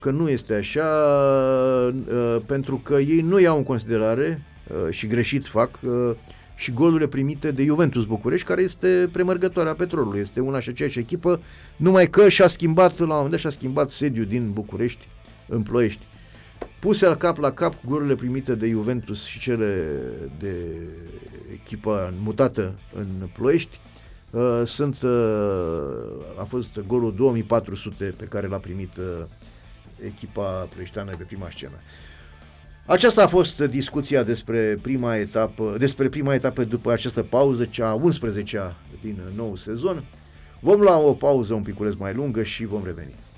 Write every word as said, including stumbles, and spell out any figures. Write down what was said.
că nu este așa, pentru că ei nu iau în considerare, și greșit fac, și golurile primite de Juventus București, care este premergătoarea Petrolului. Este una și aceeași echipă, numai că și-a schimbat, la un moment dat și-a schimbat sediul din București în Ploiești. Puse la cap la cap, golurile primite de Juventus și cele de echipa mutată în Ploiești, uh, sunt, uh, a fost golul două mii patru sute pe care l-a primit uh, echipa ploieșteană pe prima scenă. Aceasta a fost discuția despre prima etapă, despre prima etapă după această pauză, cea a unsprezecea din nou sezon. Vom lua o pauză un piculeț mai lungă și vom reveni.